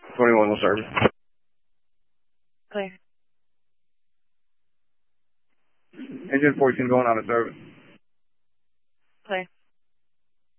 21 will service. Clear. Engine 14 going out of service. Clear.